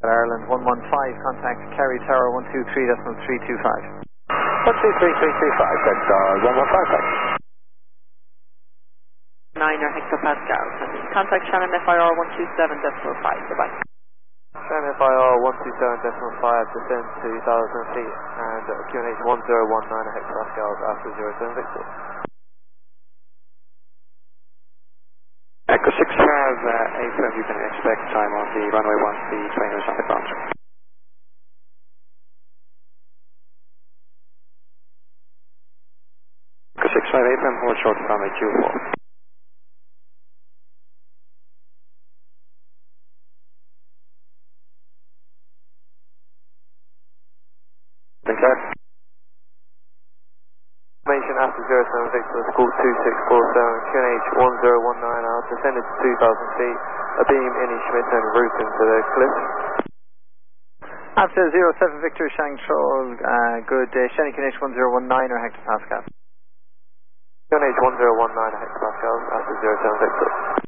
Ireland 115, contact Kerry Tower 123.325. 123.325, that's 115, thanks. 9 hectopascal. Contact Shannon FIR 127.5, goodbye. Shannon FIR 127.5, descend to 1,000 feet, and QNH 1019 hectopascals after 07 Victor. Echo 65, AFM, you can expect time on the runway once the trainer is on the ground. Echo 65, AFM, hold short runway Q4. Thanks, sir. Information after 07 Victor, school 2647, QNH 1019 out, descended to 2,000 feet, a beam any Schmidt and route into the cliff. After 07 Victor, Shang Troll, good day, Shannon QNH 1019 or hectopascal. QNH 1019 hectopascals after 07 Victor.